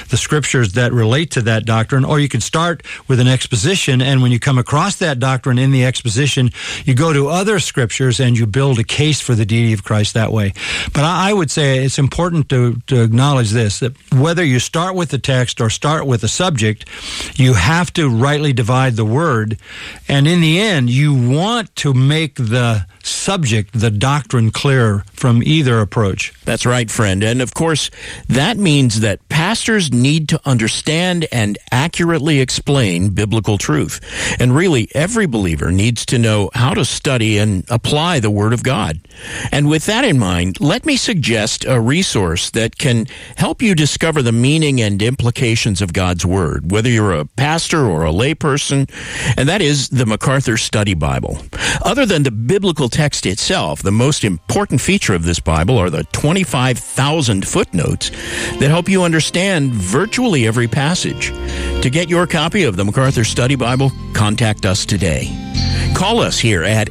the scriptures that relate to that doctrine, or you can start with an exposition, and when you come across that doctrine in the exposition, you go to other scriptures and you build a case for the deity of Christ that way. But I would say it's important to acknowledge this, that whether you start with the text or start with the subject, you have to rightly divide the word, and in the end, you want to make the subject, the doctrine, clear from either approach. That's right, friend. And of course, that means that pastors need to understand and accurately explain biblical truth. And really, every believer needs to know how to study and apply the Word of God. And with that in mind, let me suggest a resource that can help you discover the meaning and implications of God's Word, whether you're a pastor or a layperson, and that is the MacArthur Study Bible. Other than the biblical text itself, the most important feature of this Bible are the 25,000 footnotes that help you understand virtually every passage. To get your copy of the MacArthur Study Bible, contact us today. Call us here at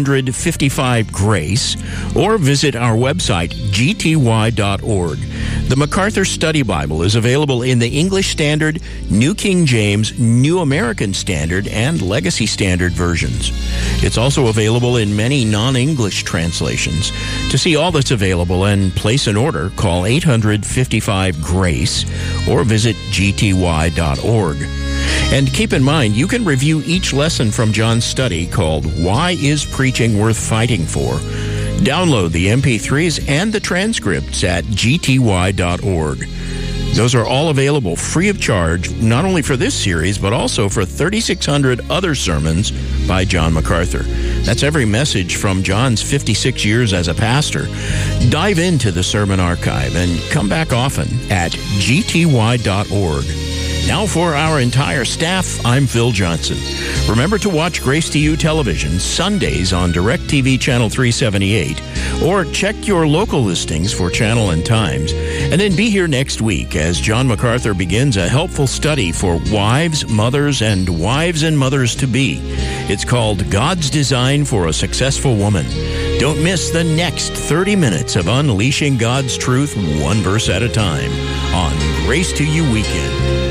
855-GRACE or visit our website, gty.org. The MacArthur Study Bible is available in the English Standard, New King James, New American Standard, and Legacy Standard versions. It's also available in many non-English translations. To see all that's available and place an order, call 855-GRACE or visit gty.org. And keep in mind, you can review each lesson from John's study called Why is Preaching Worth Fighting For? Download the MP3s and the transcripts at gty.org. Those are all available free of charge, not only for this series, but also for 3,600 other sermons by John MacArthur. That's every message from John's 56 years as a pastor. Dive into the sermon archive and come back often at gty.org. Now for our entire staff, I'm Phil Johnson. Remember to watch Grace to You Television Sundays on DirecTV Channel 378, or check your local listings for channel and times, and then be here next week as John MacArthur begins a helpful study for wives, mothers, and mothers-to-be. It's called God's Design for a Successful Woman. Don't miss the next 30 minutes of unleashing God's truth one verse at a time on Grace to You Weekend.